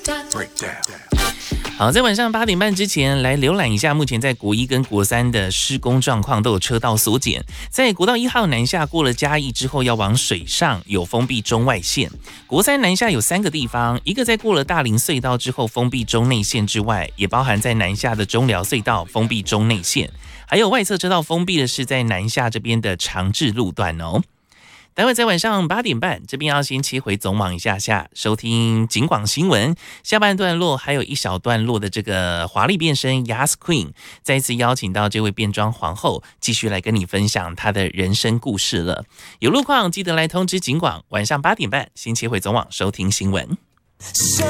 好，在晚上8点半之前来浏览一下目前在国1跟国3的施工状况，都有车道缩减。在国道1号南下过了嘉义之后，要往水上有封闭中外线。国3南下有3个地方，一个在过了大林隧道之后封闭中内线之外，也包含在南下的中寮隧道封闭中内线，还有外侧车道封闭的是在南下这边的长治路段哦。待会在晚上8点半，这边要先切回总网一下下，收听警广新闻。下半段落还有一小段落的这个华丽变身 Yas Queen， 再一次邀请到这位变装皇后，继续来跟你分享她的人生故事了。有路况记得来通知警广，晚上8点半先切回总网收听新闻。